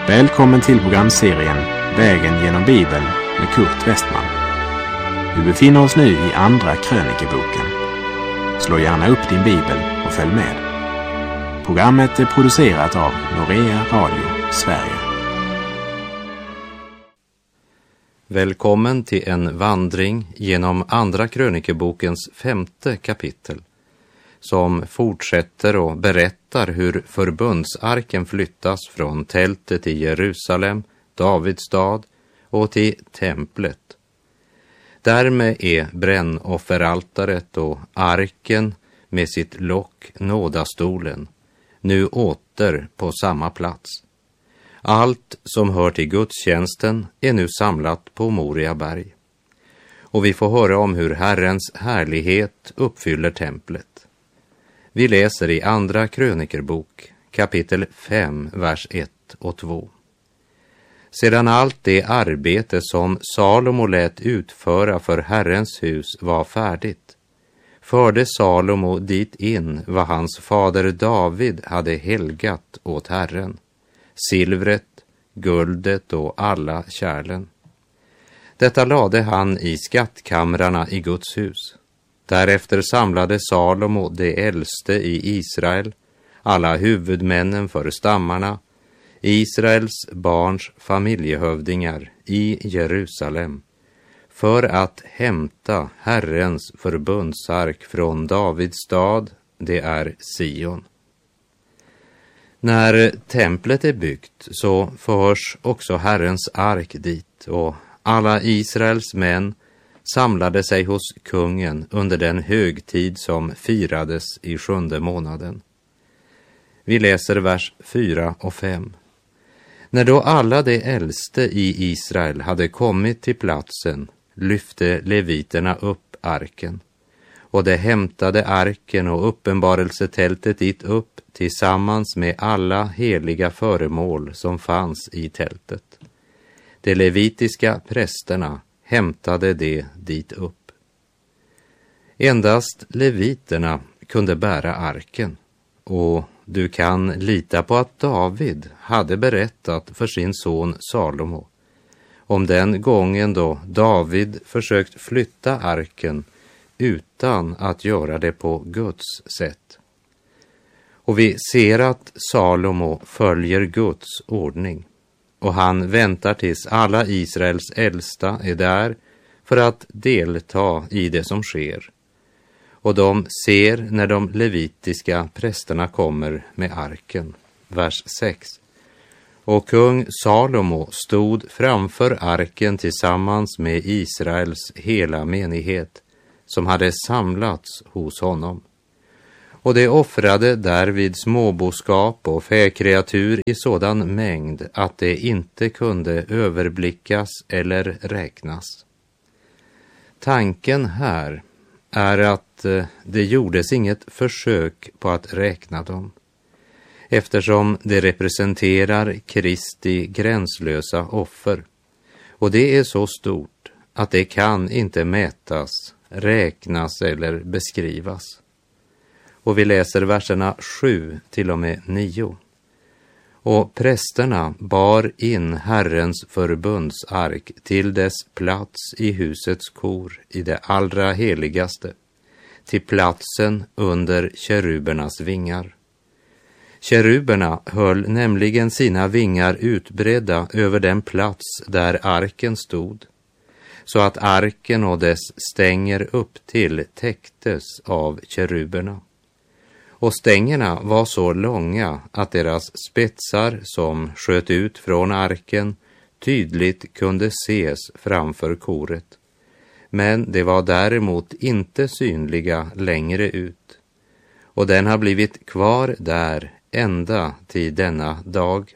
Välkommen till programserien Vägen genom Bibeln med Kurt Westman. Vi befinner oss nu i andra krönikeboken. Slå gärna upp din bibel och följ med. Programmet är producerat av Norea Radio Sverige. Välkommen till en vandring genom andra krönikebokens 5:e kapitel, som fortsätter och berättar hur förbundsarken flyttas från tältet i Jerusalem, Davids stad, och till templet. Därmed är brännofferaltaret och arken med sitt lock, nådastolen, nu åter på samma plats. Allt som hör till gudstjänsten är nu samlat på Moria berg. Och vi får höra om hur Herrens härlighet uppfyller templet. Vi läser i andra krönikerbok, kapitel 5, vers 1 och 2. Sedan allt det arbete som Salomo lät utföra för Herrens hus var färdigt, förde Salomo dit in vad hans fader David hade helgat åt Herren, silvret, guldet och alla kärlen. Detta lade han i skattkamrarna i Guds hus. Därefter samlade Salomo de äldste i Israel, alla huvudmännen för stammarna, Israels barns familjehövdingar i Jerusalem, för att hämta Herrens förbundsark från Davids stad, det är Sion. När templet är byggt så förs också Herrens ark dit, och alla Israels män samlade sig hos kungen under den högtid som firades i 7:e månaden. Vi läser vers 4 och 5. När då alla de äldste i Israel hade kommit till platsen lyfte leviterna upp arken, och de hämtade arken och uppenbarelsetältet dit upp tillsammans med alla heliga föremål som fanns i tältet. De levitiska prästerna hämtade det dit upp. Endast leviterna kunde bära arken, och du kan lita på att David hade berättat för sin son Salomo om den gången då David försökt flytta arken utan att göra det på Guds sätt. Och vi ser att Salomo följer Guds ordning, och han väntar tills alla Israels äldsta är där för att delta i det som sker. Och de ser när de levitiska prästerna kommer med arken. Vers 6. Och kung Salomo stod framför arken tillsammans med Israels hela menighet som hade samlats hos honom. Och de offrade därvid småboskap och fäkreatur i sådan mängd att det inte kunde överblickas eller räknas. Tanken här är att det gjordes inget försök på att räkna dem, eftersom det representerar Kristi gränslösa offer, och det är så stort att det kan inte mätas, räknas eller beskrivas. Och vi läser verserna 7 till och med 9. Och prästerna bar in Herrens förbundsark till dess plats i husets kor i det allra heligaste, till platsen under kerubernas vingar. Keruberna höll nämligen sina vingar utbredda över den plats där arken stod, så att arken och dess stänger upp till täcktes av keruberna. Och stängerna var så långa att deras spetsar som sköt ut från arken tydligt kunde ses framför koret. Men det var däremot inte synliga längre ut. Och den har blivit kvar där ända till denna dag.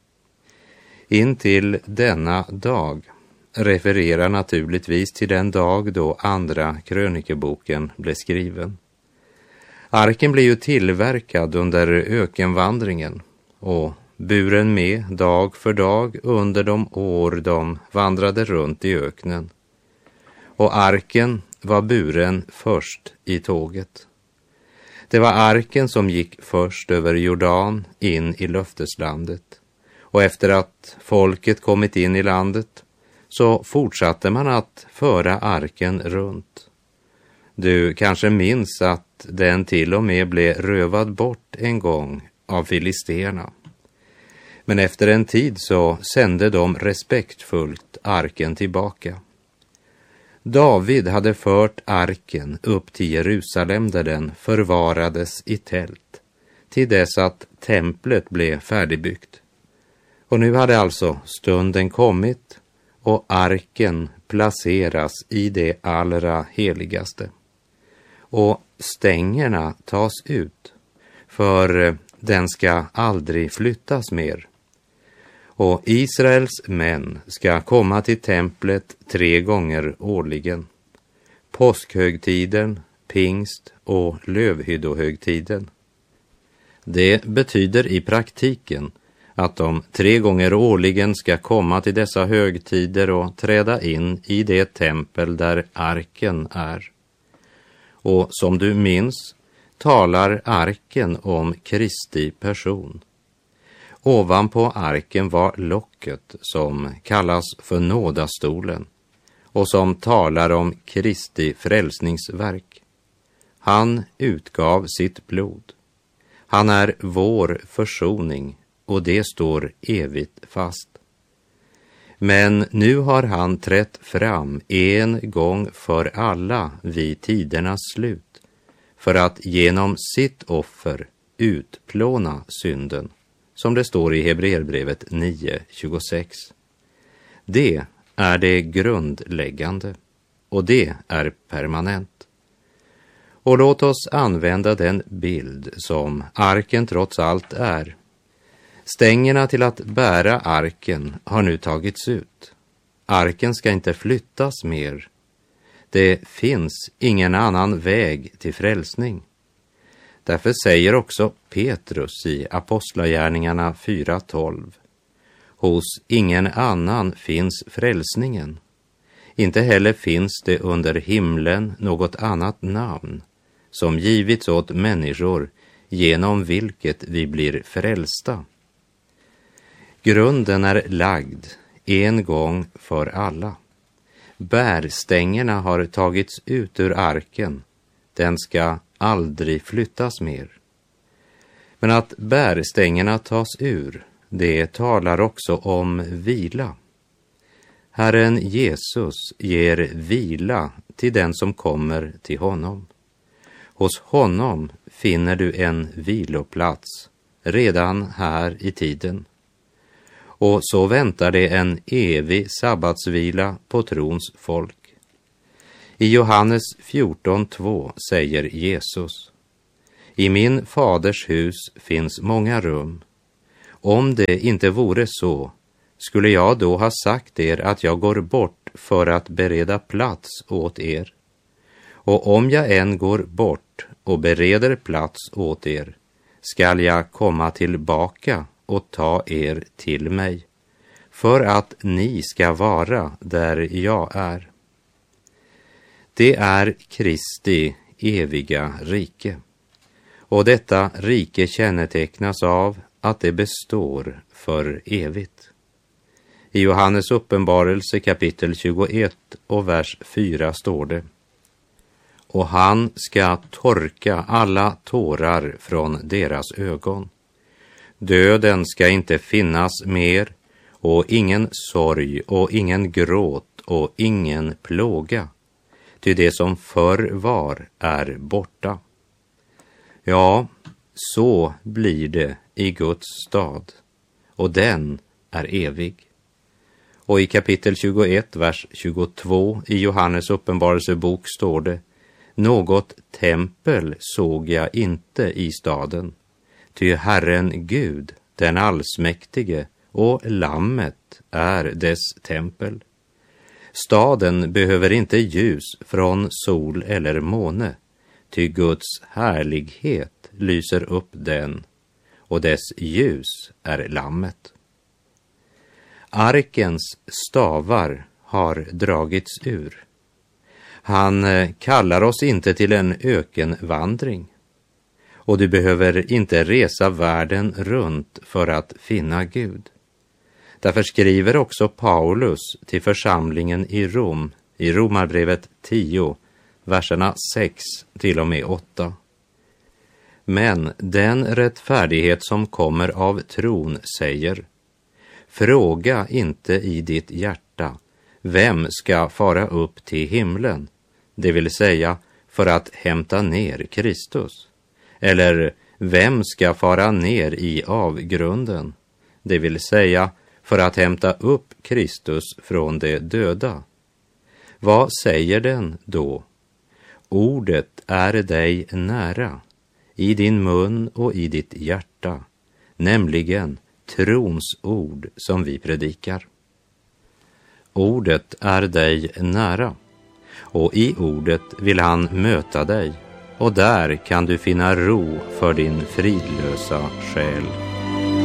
Intill denna dag refererar naturligtvis till den dag då andra krönikeboken blev skriven. Arken blev ju tillverkad under ökenvandringen och buren med dag för dag under de år de vandrade runt i öknen. Och arken var buren först i tåget. Det var arken som gick först över Jordan in i löfteslandet. Och efter att folket kommit in i landet så fortsatte man att föra arken runt. Du kanske minns att den till och med blev rövad bort en gång av filisterna. Men efter en tid så sände de respektfullt arken tillbaka. David hade fört arken upp till Jerusalem där den förvarades i tält till dess att templet blev färdigbyggt. Och nu hade alltså stunden kommit och arken placeras i det allra heligaste. Och stängerna tas ut, för den ska aldrig flyttas mer. Och Israels män ska komma till templet 3 gånger årligen. Påskhögtiden, pingst och lövhyddohögtiden. Det betyder i praktiken att de 3 gånger årligen ska komma till dessa högtider och träda in i det tempel där arken är. Och som du minns talar arken om Kristi person. Ovanpå arken var locket som kallas för nådastolen och som talar om Kristi frälsningsverk. Han utgav sitt blod. Han är vår försoning och det står evigt fast. Men nu har han trätt fram en gång för alla vid tidernas slut för att genom sitt offer utplåna synden, som det står i Hebreerbrevet 9:26. Det är det grundläggande och det är permanent. Och låt oss använda den bild som arken trots allt är. Stängerna till att bära arken har nu tagits ut. Arken ska inte flyttas mer. Det finns ingen annan väg till frälsning. Därför säger också Petrus i Apostlagärningarna 4:12: hos ingen annan finns frälsningen. Inte heller finns det under himlen något annat namn som givits åt människor genom vilket vi blir frälsta. Grunden är lagd en gång för alla. Bärstängerna har tagits ut ur arken. Den ska aldrig flyttas mer. Men att bärstängerna tas ur, det talar också om vila. Herren Jesus ger vila till den som kommer till honom. Hos honom finner du en viloplats redan här i tiden. Och så väntar det en evig sabbatsvila på trons folk. I Johannes 14:2 säger Jesus: i min faders hus finns många rum. Om det inte vore så, skulle jag då ha sagt er att jag går bort för att bereda plats åt er. Och om jag än går bort och bereder plats åt er, skall jag komma tillbaka och ta er till mig, för att ni ska vara där jag är. Det är Kristi eviga rike. Och detta rike kännetecknas av att det består för evigt. I Johannes uppenbarelse kapitel 21 och vers 4 står det: och han ska torka alla tårar från deras ögon. Döden ska inte finnas mer, och ingen sorg och ingen gråt och ingen plåga, ty det som förr var är borta. Ja, så blir det i Guds stad, och den är evig. Och i kapitel 21, vers 22 i Johannes uppenbarelsebok står det: något tempel såg jag inte i staden, ty Herren Gud, den allsmäktige, och Lammet är dess tempel. Staden behöver inte ljus från sol eller måne, ty Guds härlighet lyser upp den, och dess ljus är Lammet. Arkens stavar har dragits ur. Han kallar oss inte till en ökenvandring, och du behöver inte resa världen runt för att finna Gud. Därför skriver också Paulus till församlingen i Rom, i Romarbrevet 10, verserna 6 till och med 8. Men den rättfärdighet som kommer av tron säger: fråga inte i ditt hjärta, vem ska fara upp till himlen, det vill säga för att hämta ner Kristus, eller vem ska fara ner i avgrunden, det vill säga för att hämta upp Kristus från de döda. Vad säger den då? Ordet är dig nära, i din mun och i ditt hjärta, nämligen trons ord som vi predikar. Ordet är dig nära, och i ordet vill han möta dig, och där kan du finna ro för din fridlösa själ.